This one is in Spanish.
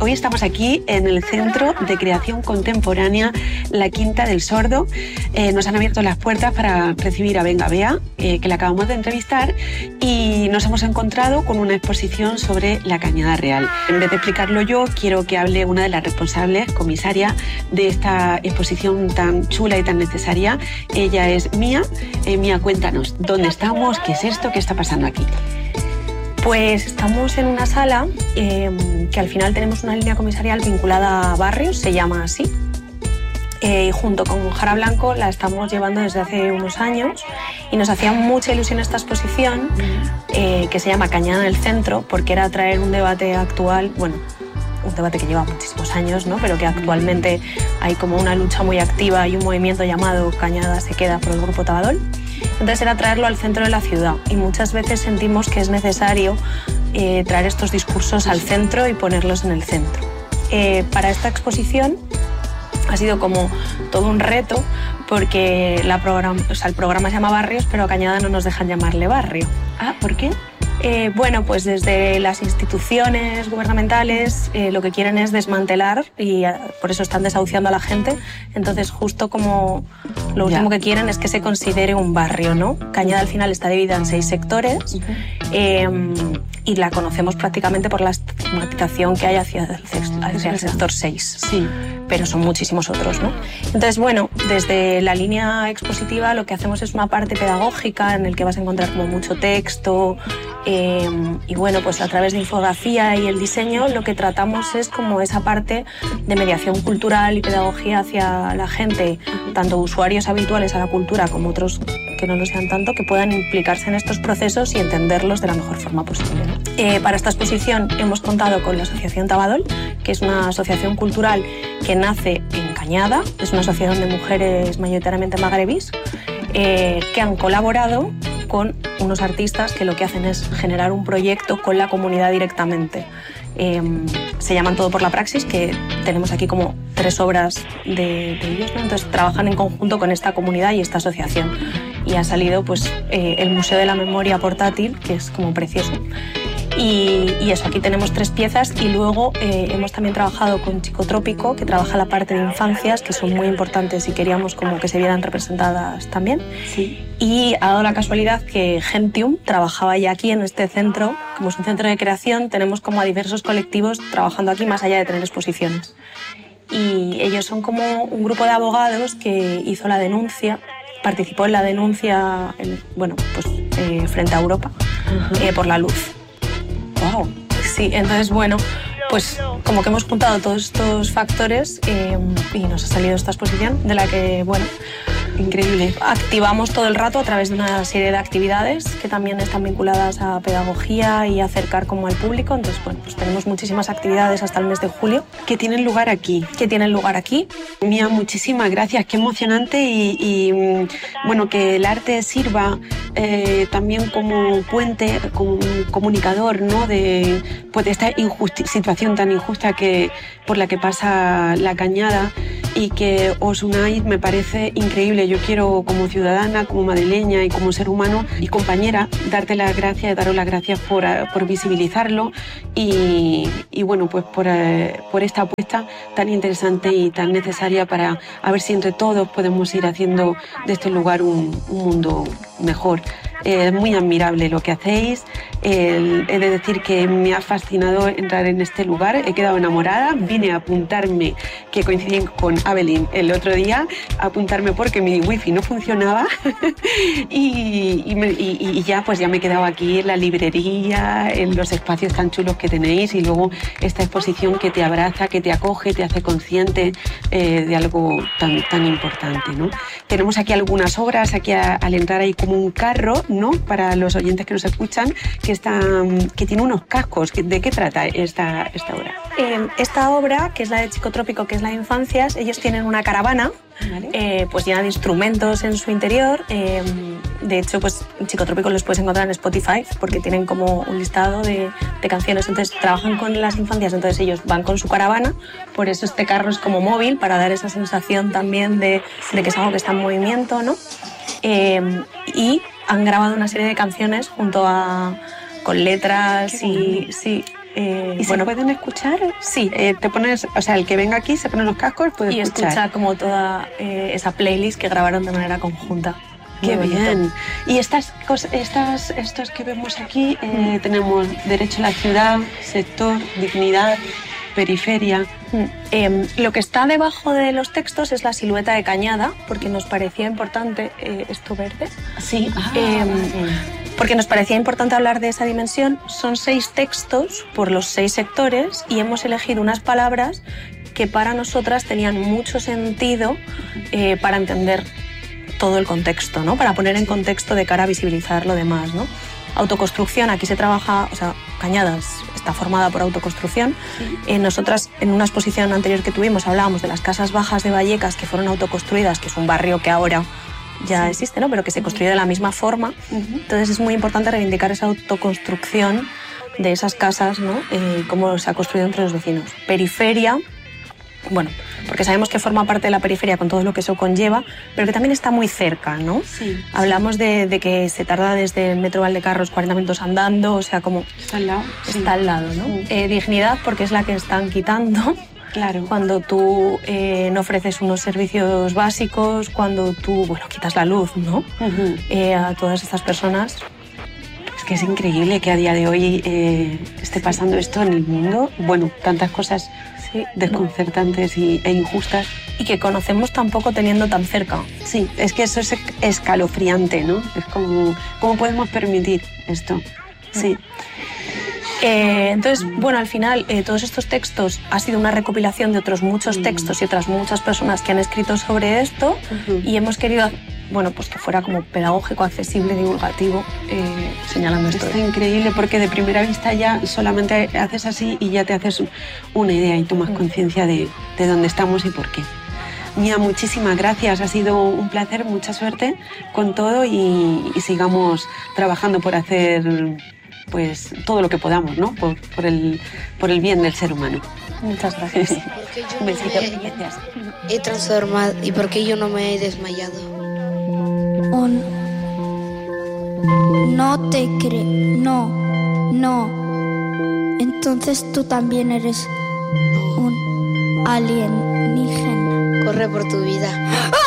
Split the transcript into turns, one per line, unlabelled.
Hoy estamos aquí en el Centro de Creación Contemporánea La Quinta del Sordo. Nos han abierto las puertas para recibir a Venga Bea, que la acabamos de entrevistar, y nos hemos encontrado con una exposición sobre la Cañada Real. En vez de explicarlo yo, quiero que hable una de las responsables, comisaria, de esta exposición tan chula y tan necesaria. Ella es Mía. Mía, cuéntanos, ¿dónde estamos? ¿Qué es esto? ¿Qué está pasando aquí?
Pues estamos en una sala que al final tenemos una línea comisarial vinculada a barrios, se llama así. Y junto con Jara Blanco la estamos llevando desde hace unos años y nos hacía mucha ilusión esta exposición que se llama Cañada en el Centro, porque era traer un debate actual, bueno, un debate que lleva muchísimos años, ¿no? Pero que actualmente hay como una lucha muy activa y un movimiento llamado Cañada se queda por el Grupo Tabadol. Entonces era traerlo al centro de la ciudad y muchas veces sentimos que es necesario traer estos discursos al centro y ponerlos en el centro. Para esta exposición ha sido como todo un reto porque el programa se llama Barrios, pero a Cañada no nos dejan llamarle barrio.
Ah, ¿por qué?
Bueno, pues desde las instituciones gubernamentales lo que quieren es desmantelar y por eso están desahuciando a la gente. Entonces, justo como lo último que quieren es que se considere un barrio, ¿no? Cañada al final está dividida en 6 sectores y la conocemos prácticamente por la estigmatización que hay hacia el sector 6.
Sí.
Pero son muchísimos otros, ¿no? Entonces, bueno, desde la línea expositiva lo que hacemos es una parte pedagógica en el que vas a encontrar como mucho texto y bueno, pues a través de infografía y el diseño lo que tratamos es como esa parte de mediación cultural y pedagogía hacia la gente, tanto usuarios habituales a la cultura como otros que no lo sean tanto, que puedan implicarse en estos procesos y entenderlos de la mejor forma posible, ¿no? Para esta exposición hemos contado con la Asociación Tabadol, que es una asociación cultural que nace en Cañada, es una asociación de mujeres mayoritariamente magrebís, que han colaborado con unos artistas que lo que hacen es generar un proyecto con la comunidad directamente. Se llaman Todo por la Praxis, que tenemos aquí como 3 obras de ellos, ¿no? Entonces trabajan en conjunto con esta comunidad y esta asociación. Y ha salido pues, el Museo de la Memoria portátil, que es como precioso. Y eso, aquí tenemos 3 piezas y luego hemos también trabajado con Chicotrópico, que trabaja la parte de infancias, que son muy importantes y queríamos como que se vieran representadas también.
Sí.
Y ha dado la casualidad que Gentium trabajaba ya aquí en este centro, como es un centro de creación, tenemos como a diversos colectivos trabajando aquí más allá de tener exposiciones. Y ellos son como un grupo de abogados que hizo la denuncia, participó en la denuncia, frente a Europa, por la luz.
Wow.
Sí, entonces bueno, pues como que hemos juntado todos estos factores y nos ha salido esta exposición de la que, bueno,
increíble.
Activamos todo el rato a través de una serie de actividades que también están vinculadas a pedagogía y acercar como al público. Entonces, bueno, pues tenemos muchísimas actividades hasta el mes de julio.
¿Que tienen lugar aquí?
Que tienen lugar aquí.
Mía, muchísimas gracias. Qué emocionante y bueno, que el arte sirva también como puente, como un comunicador, ¿no? de esta situación tan injusta por la que pasa la Cañada, y que os unáis me parece increíble. Yo quiero, como ciudadana, como madrileña y como ser humano y compañera, daros las gracias por visibilizarlo y bueno, pues por esta apuesta tan interesante y tan necesaria para a ver si entre todos podemos ir haciendo de este lugar un mundo mejor. Es muy admirable lo que hacéis. He de decir que me ha fascinado entrar en este lugar. He quedado enamorada. Vine a apuntarme, que coincidí con Abelín el otro día, a apuntarme porque mi wifi no funcionaba y ya me he quedado aquí en la librería, en los espacios tan chulos que tenéis, y luego esta exposición que te abraza, que te acoge, te hace consciente de algo tan importante, ¿no? Tenemos aquí algunas obras. Aquí al entrar hay como un carro, ¿no? Para los oyentes que nos escuchan, que tiene unos cascos. ¿De qué trata esta obra?
Esta obra, que es la de Chicotrópico, que es la de infancias, ellos tienen una caravana, ¿vale? Pues llena de instrumentos en su interior. De hecho, pues Chicotrópico los puedes encontrar en Spotify porque tienen como un listado de canciones. Entonces trabajan con las infancias, entonces ellos van con su caravana. Por eso este carro es como móvil, para dar esa sensación también de que es algo que está en movimiento, ¿no? Y han grabado una serie de canciones con letras y sí,
¿Y se pueden escuchar?
Sí.
Te pones, o sea, el que venga aquí se pone los cascos puede escuchar.
Escucha como toda esa playlist que grabaron de manera conjunta.
Qué bien. Y estos que vemos aquí, tenemos derecho a la ciudad, sector, dignidad, periferia.
Lo que está debajo de los textos es la silueta de Cañada, porque nos parecía importante esto verde.
Sí.
Porque nos parecía importante hablar de esa dimensión. Son 6 textos por los 6 sectores y hemos elegido unas palabras que para nosotras tenían mucho sentido para entender todo el contexto, ¿no? Para poner en contexto de cara a visibilizar lo demás, ¿no? Autoconstrucción, aquí se trabaja, o sea, Cañadas está formada por autoconstrucción. Nosotras, en una exposición anterior que tuvimos, hablábamos de las casas bajas de Vallecas que fueron autoconstruidas, que es un barrio que ahora ya existe, ¿no? Pero que se construye de la misma forma. Entonces es muy importante reivindicar esa autoconstrucción de esas casas, ¿no? Cómo se ha construido entre los vecinos. Periferia, bueno, porque sabemos que forma parte de la periferia con todo lo que eso conlleva, pero que también está muy cerca, ¿no?
Sí.
Hablamos de que se tarda desde el metro Valdecarros 40 minutos andando, o sea, como...
Está al lado.
Está al lado, ¿no? Dignidad, porque es la que están quitando.
Claro.
Cuando tú no ofreces unos servicios básicos, cuando tú, bueno, quitas la luz, ¿no? A todas estas personas.
Es que es increíble que a día de hoy esté pasando esto en el mundo. Bueno, tantas cosas desconcertantes e injustas.
Y que conocemos tampoco teniendo tan cerca.
Sí, es que eso es escalofriante, ¿no? Es como, ¿cómo podemos permitir esto? Sí.
Entonces, bueno, al final todos estos textos ha sido una recopilación de otros muchos textos y otras muchas personas que han escrito sobre esto y hemos querido, bueno, pues que fuera como pedagógico, accesible, divulgativo, señalando esto.
Está increíble porque de primera vista ya solamente haces así y ya te haces una idea y tomas conciencia de dónde estamos y por qué. Mía, muchísimas gracias, ha sido un placer, mucha suerte con todo y sigamos trabajando por hacer pues todo lo que podamos, ¿no? Por el bien del ser humano.
Muchas gracias.
Porque yo he transformado y porque yo no me he desmayado.
No te creo. No. Entonces tú también eres un alienígena.
Corre por tu vida.